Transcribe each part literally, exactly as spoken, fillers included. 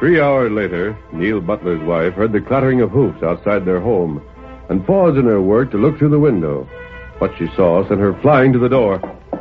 Three hours later, Neil Butler's wife heard the clattering of hoofs outside their home and paused in her work to look through the window. What she saw sent her flying to the door.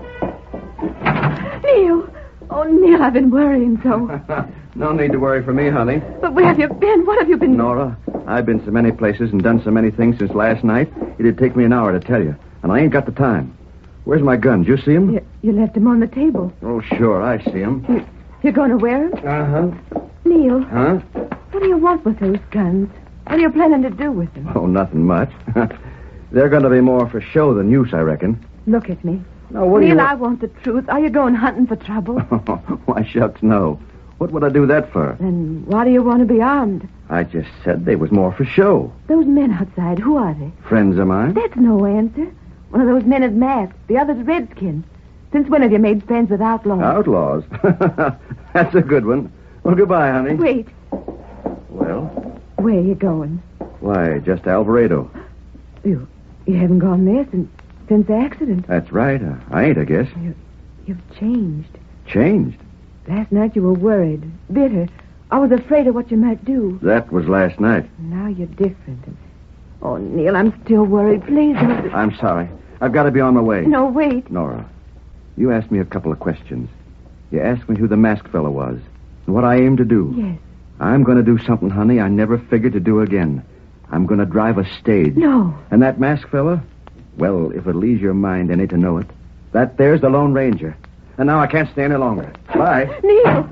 Neil! Oh, Neil, I've been worrying so. No need to worry for me, honey. But where have you been? What have you been... Nora, I've been so many places and done so many things since last night, it'd take me an hour to tell you. And I ain't got the time. Where's my gun? Did you see him? You, you left him on the table. Oh, sure, I see him. You, you're going to wear him? Uh-huh. Neil. Huh? What do you want with those guns? What are you planning to do with them? Oh, nothing much. They're going to be more for show than use, I reckon. Look at me. No, what Neil, do you... I want the truth. Are you going hunting for trouble? Why, shucks, no. What would I do that for? Then why do you want to be armed? I just said they was more for show. Those men outside, who are they? Friends of mine? That's no answer. One of those men is masked. The other's redskin. Since when have you made friends with outlaws? Outlaws? That's a good one. Well, goodbye, honey. Wait. Well? Where are you going? Why, just Alvarado. You you haven't gone there since, since the accident. That's right. Uh, I ain't, I guess. You, you've changed. Changed? Last night you were worried, bitter. I was afraid of what you might do. That was last night. Now you're different. Oh, Neil, I'm still worried. Please don't... I'm sorry. I've got to be on my way. No, wait. Nora, you asked me a couple of questions. You asked me who the masked fellow was and what I aim to do. Yes. I'm going to do something, honey, I never figured to do again. I'm going to drive a stage. No. And that masked fella? Well, if it'll ease your mind any to know it, that there's the Lone Ranger. And now I can't stay any longer. Bye. Neil!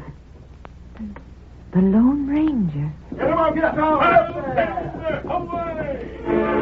The Lone Ranger. Get him out, get down!